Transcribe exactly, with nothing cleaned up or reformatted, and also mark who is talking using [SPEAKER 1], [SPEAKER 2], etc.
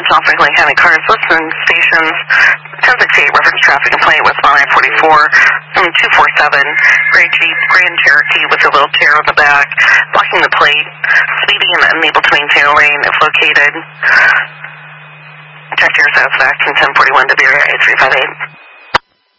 [SPEAKER 1] It's not frequently having cars listening stations. ten sixty-eight reference traffic complaint westbound I forty-four, um, two forty-seven, gray Jeep, Grand Cherokee with a little tear on the back, blocking the plate, speeding and unable to maintain a lane if located. Check your satisfaction, ten forty-one W A three five eight.